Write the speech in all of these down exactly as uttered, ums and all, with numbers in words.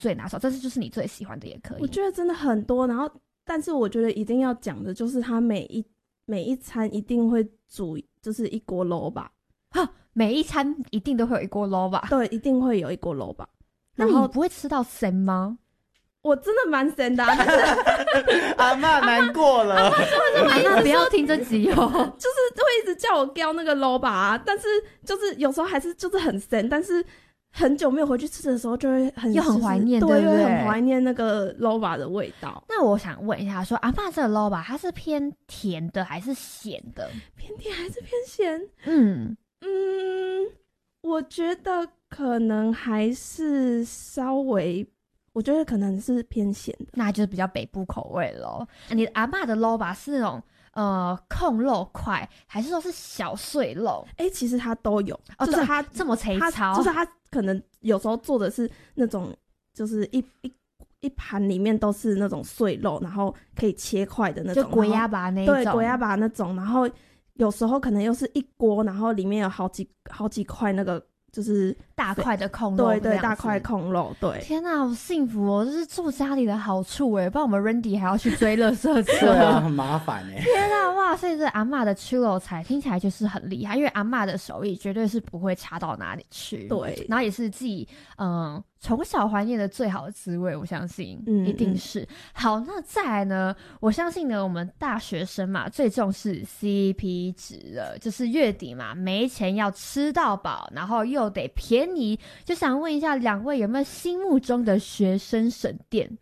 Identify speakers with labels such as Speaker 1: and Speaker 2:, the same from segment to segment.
Speaker 1: 最拿手，这是就是你最喜欢的也可以。
Speaker 2: 我觉得真的很多，然后但是我觉得一定要讲的就是它每一每一餐一定会煮就是一锅捞吧。
Speaker 1: 每一餐一定都会有一锅捞吧？
Speaker 2: 对，一定会有一锅捞吧。
Speaker 1: 那你不会吃到咸吗？
Speaker 2: 我真的蛮咸的、啊，但是
Speaker 3: 阿嬷难过了。
Speaker 1: 阿嬷不要听这集哦，
Speaker 2: 就是会一直叫我叫那个捞吧、啊，但是就是有时候还是就是很咸，但是很久没有回去吃的时候，就会很
Speaker 1: 又很怀念，
Speaker 2: 对，
Speaker 1: 对不对？
Speaker 2: 又很怀念那个捞吧的味道。
Speaker 1: 那我想问一下说，说阿嬷这个捞吧，它是偏甜的还是咸的？
Speaker 2: 偏甜还是偏咸？
Speaker 1: 嗯
Speaker 2: 嗯，我觉得可能还是稍微，我觉得可能是偏咸的，
Speaker 1: 那就是比较北部口味咯。你的阿嬷的捞吧是那种呃控肉块，还是说是小碎肉？
Speaker 2: 哎、欸，其实它都有，
Speaker 1: 哦、
Speaker 2: 就是它
Speaker 1: 这么粗糙，
Speaker 2: 就是它可能有时候做的是那种，就是一一一盘里面都是那种碎肉，然后可以切块的那种，
Speaker 1: 就鬼鸭巴那一种，
Speaker 2: 对，鬼鸭巴那种，然后有时候可能又是一锅，然后里面有好几好几块那个。就是
Speaker 1: 大块的控肉，
Speaker 2: 对对，大块控肉，对。
Speaker 1: 天哪，好幸福哦！这是住家里的好处哎，不然我们 Randy 还要去追垃圾车，
Speaker 3: 对啊，很麻烦哎。
Speaker 1: 天哪，哇！所以这阿嬷的吃肉菜听起来就是很厉害，因为阿嬷的手艺绝对是不会差到哪里去。
Speaker 2: 对，
Speaker 1: 然后也是自己嗯从小怀念的最好的滋味，我相信、嗯、一定是。好，那再来呢？我相信呢，我们大学生嘛，最重视 C P 值了，就是月底嘛，没钱要吃到饱，然后又得便宜，就想问一下两位有没有心目中的学生省店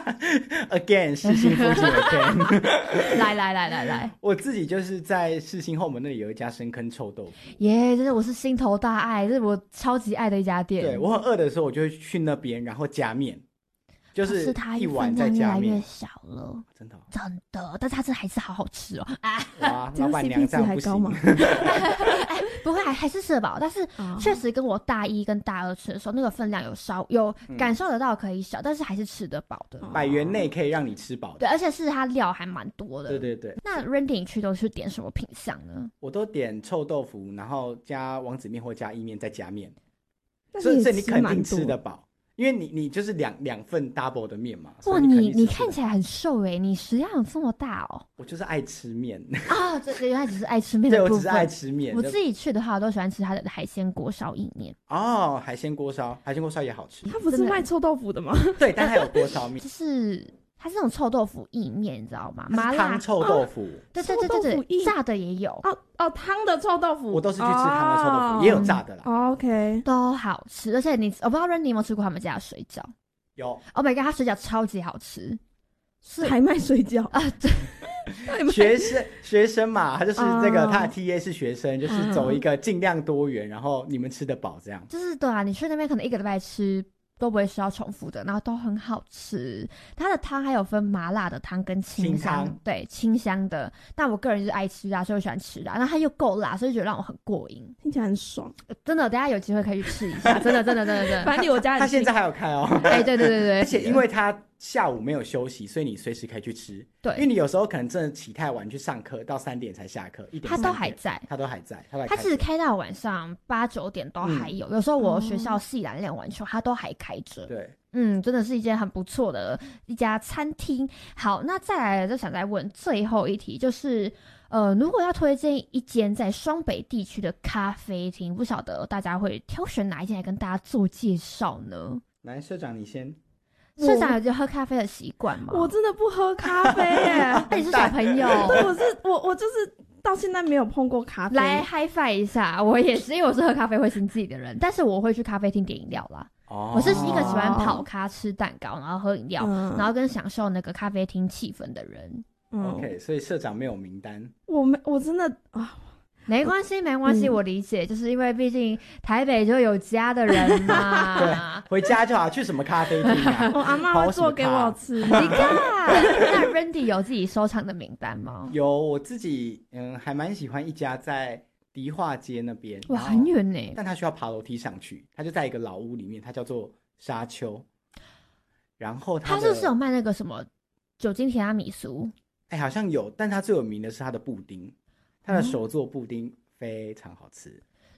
Speaker 3: ？Again， 世新附近 again
Speaker 1: 来来来来来，
Speaker 3: 我自己就是在世新后门那里有一家深坑臭豆腐，
Speaker 1: 耶、yeah, 这是我是心头大爱，这是我超级爱的一家店。
Speaker 3: 对，我很饿的时候，我就会去那边，然后加面，就是一碗
Speaker 1: 再
Speaker 3: 加面。
Speaker 1: 越来越小了，
Speaker 3: 真的、哦、
Speaker 1: 真的，但是它这还是好好吃哦。啊，
Speaker 3: 哇，老板娘这样不行吗？
Speaker 1: 哎，不会，还还是吃得饱，但是确实跟我大一跟大二吃的时候，那个分量有稍有感受得到可以小，嗯、但是还是吃得饱的。
Speaker 3: 百元内可以让你吃饱的，
Speaker 1: 对，而且是它料还蛮多的。
Speaker 3: 对对对。
Speaker 1: 那 Randy 去都是点什么品项呢？
Speaker 3: 我都点臭豆腐，然后加王子面或加意面，再加面，
Speaker 2: 所以
Speaker 3: 你肯定吃得饱。因为你你就是两两份 double 的面嘛。
Speaker 1: 哇，你你看起来很瘦哎，你食量有这么大哦？
Speaker 3: 我就是爱吃面
Speaker 1: 啊，这原来只是爱吃面的部分。
Speaker 3: 对，我只是爱吃面。
Speaker 1: 我自己去的话，我都喜欢吃它的海鲜锅烧意面。
Speaker 3: 哦，海鲜锅烧，海鲜锅烧也好吃。
Speaker 2: 它不是卖臭豆腐的吗？
Speaker 3: 对，但它有锅烧面。
Speaker 1: 就是它是那种臭豆腐意面，你知道吗？麻辣
Speaker 3: 汤臭豆腐。
Speaker 1: 哦、对对对对对，炸的也有。
Speaker 2: 哦哦，汤的臭豆腐，
Speaker 3: 我都是去吃汤的臭豆腐，哦、也有炸的啦。
Speaker 2: 哦、OK，
Speaker 1: 都好吃。而且你，我不知道 Randy 有没有吃过他们家的水饺。
Speaker 3: 有
Speaker 1: ，Oh my god， 他水饺超级好吃，
Speaker 2: 是还卖水饺
Speaker 1: 啊？对，
Speaker 3: 学生学生嘛，他就是这个，他的 T A 是学生，就是走一个尽量多元，然后你们吃得饱这样。
Speaker 1: 就是对啊，你去那边可能一个礼拜吃都不会吃到重复的，然后都很好吃。它的汤还有分麻辣的汤跟清香，清对清香的。但我个人就是爱吃辣，所以我喜欢吃辣。那它又够辣，所以觉得让我很过瘾，
Speaker 2: 听起来很爽。
Speaker 1: 呃、真的，等一下有机会可以去吃一下，真的真的真的真的。
Speaker 2: 反正离我家很近。
Speaker 3: 他现在还有开哦。
Speaker 1: 哎，对对对对，
Speaker 3: 而且因为他下午没有休息，所以你随时可以去吃。
Speaker 1: 对，
Speaker 3: 因为你有时候可能真的起太晚去上课，到三点才下课，一点
Speaker 1: 他都还在，
Speaker 3: 他都还在，他
Speaker 1: 他其实开到晚上八九点都还有。嗯、有时候我学校系篮练完球，他都还开着。
Speaker 3: 对。
Speaker 1: 嗯，真的是一间很不错的一家餐厅。好，那再来就想再问最后一题，就是呃，如果要推荐一间在双北地区的咖啡厅，不晓得大家会挑选哪一间来跟大家做介绍呢？
Speaker 3: 来，社长你先。
Speaker 1: 社长有就喝咖啡的习惯吗？
Speaker 2: 我真的不喝咖啡耶。
Speaker 1: 那你是小朋友？
Speaker 2: 对，我是我我就是到现在没有碰过咖啡。
Speaker 1: 来 high five 一下，我也是，因为我是喝咖啡会心悸的人，但是我会去咖啡厅点饮料啦。
Speaker 3: 哦、
Speaker 1: 我是一个喜欢跑咖、吃蛋糕，然后喝饮料、嗯，然后跟享受那个咖啡厅气氛的人。
Speaker 3: 嗯、OK， 所以社长没有名单。
Speaker 2: 我没，我真的啊，
Speaker 1: 没关系，没关系、嗯，我理解，就是因为毕竟台北就有家的人嘛。
Speaker 3: 对，回家就好，去什么咖啡厅啊？
Speaker 2: 我阿嬷会做给我吃。
Speaker 1: 你看，那 Randy 有自己收藏的名单吗？
Speaker 3: 有，我自己嗯还蛮喜欢一家在迪化街那边，
Speaker 1: 哇，很远呢，
Speaker 3: 但他需要爬楼梯上去，他就在一个老屋里面，它叫做沙丘。然后他
Speaker 1: 是不是有卖那个什么酒精提拉米苏？
Speaker 3: 哎，好像有，但他最有名的是他的布丁，他的手做布丁非常好吃。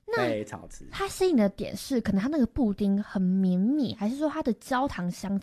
Speaker 3: 非常好吃。
Speaker 1: 它吸引的点是，可能它那个布丁很绵密，还是说它的焦糖香